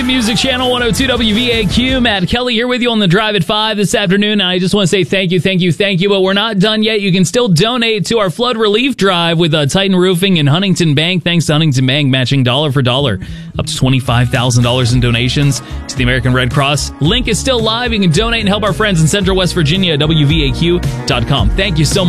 Music Channel 102 WVAQ. Matt Kelly here with you on the Drive at 5 this afternoon. And I just want to say thank you. But we're not done yet. You can still donate to our flood relief drive with Titan Roofing and Huntington Bank. Thanks to Huntington Bank, matching dollar for dollar. Up to $25,000 in donations to the American Red Cross. Link is still live. You can donate and help our friends in Central West Virginia at WVAQ.com. Thank you so much.